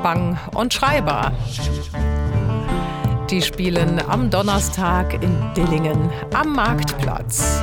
Bang und Schreiber. Die spielen am Donnerstag in Dillingen am Marktplatz.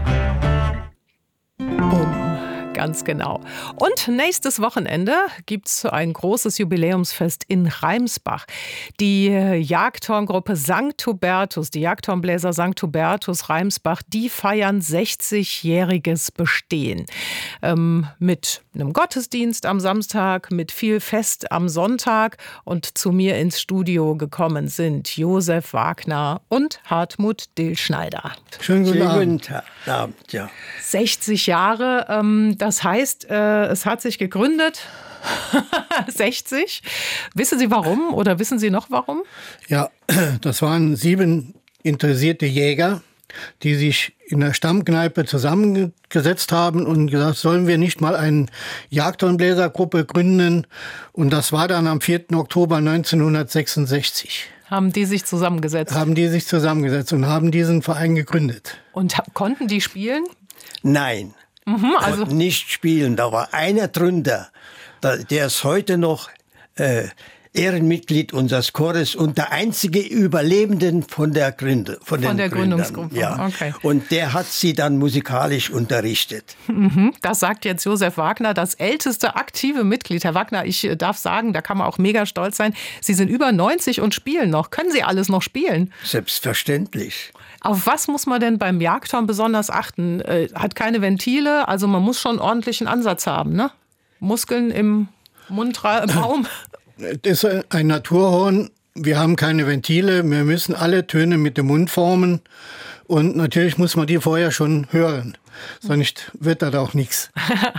Ganz genau. Und nächstes Wochenende gibt es ein großes Jubiläumsfest in Reimsbach. Die Jagdhorngruppe St. Hubertus, die Jagdhornbläser St. Hubertus Reimsbach, die feiern 60-jähriges Bestehen. Mit einem Gottesdienst am Samstag, mit viel Fest am Sonntag. Und zu mir ins Studio gekommen sind Josef Wagner und Hartmut Dillschneider. Schönen guten Abend. Ja. 60 Jahre, das heißt, es hat sich gegründet, 60. Wissen Sie warum oder wissen Sie noch warum? Ja, das waren 7 interessierte Jäger, die sich in der Stammkneipe zusammengesetzt haben und gesagt, sollen wir nicht mal eine Jagdhornbläsergruppe gründen? Und das war dann am 4. Oktober 1966. Haben die sich zusammengesetzt? Haben die sich zusammengesetzt und haben diesen Verein gegründet. Und konnten die spielen? Nein, also nicht spielen. Da war einer drunter, der ist heute noch Ehrenmitglied unseres Chores und der einzige Überlebenden von der Gründungsgruppe. Ja. Okay. Und der hat sie dann musikalisch unterrichtet. Das sagt jetzt Josef Wagner, das älteste aktive Mitglied. Herr Wagner, ich darf sagen, da kann man auch mega stolz sein. Sie sind über 90 und spielen noch. Können Sie alles noch spielen? Selbstverständlich. Auf was muss man denn beim Jagdhorn besonders achten? Hat keine Ventile, also man muss schon ordentlichen Ansatz haben, ne? Muskeln im Mundraum. Das ist ein Naturhorn. Wir haben keine Ventile. Wir müssen alle Töne mit dem Mund formen. Und natürlich muss man die vorher schon hören. Sonst wird das auch nichts.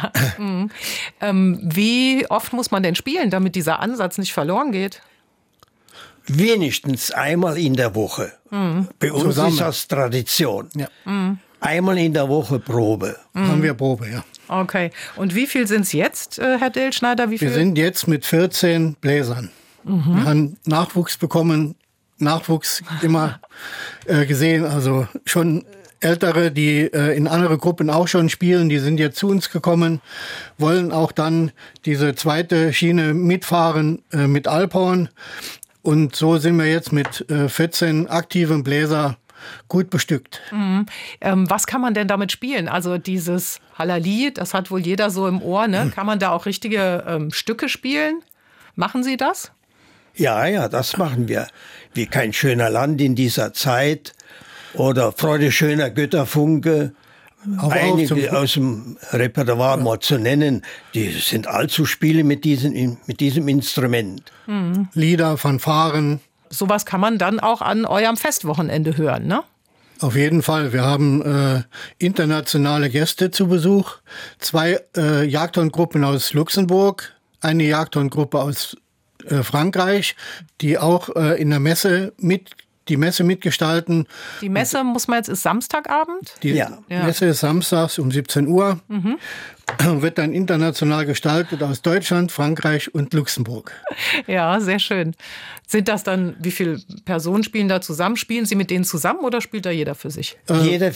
Wie oft muss man denn spielen, damit dieser Ansatz nicht verloren geht? Wenigstens einmal in der Woche. Bei uns ist das Tradition. Ja. Einmal in der Woche Probe. Haben wir Probe, ja. Okay. Und wie viel sind es jetzt, Herr Dillschneider? Wie viel? Wir sind jetzt mit 14 Bläsern. Wir haben Nachwuchs bekommen, Nachwuchs immer gesehen. Also schon Ältere, die in andere Gruppen auch schon spielen, die sind jetzt zu uns gekommen, wollen auch dann diese zweite Schiene mitfahren mit Alphorn. Und so sind wir jetzt mit 14 aktiven Bläser gut bestückt. Was kann man denn damit spielen? Also dieses Halali, das hat wohl jeder so im Ohr, ne? Kann man da auch richtige Stücke spielen? Machen Sie das? Ja, das machen wir. Wie kein schöner Land in dieser Zeit oder Freude schöner Götterfunke. Einige aus dem Repertoire mal zu nennen, die sind allzu Spiele mit diesem Instrument. Lieder, Fanfaren. Sowas kann man dann auch an eurem Festwochenende hören, ne? Auf jeden Fall. Wir haben internationale Gäste zu Besuch. 2 Jagdhorngruppen aus Luxemburg, eine Jagdhorngruppe aus Frankreich, die auch in der Messe die Messe mitgestalten. Die Messe, muss man jetzt, ist Samstagabend? Die Messe ist samstags um 17 Uhr. Wird dann international gestaltet aus Deutschland, Frankreich und Luxemburg. Ja, sehr schön. Sind das dann, wie viele Personen spielen da zusammen? Spielen Sie mit denen zusammen oder spielt da jeder für sich? Jeder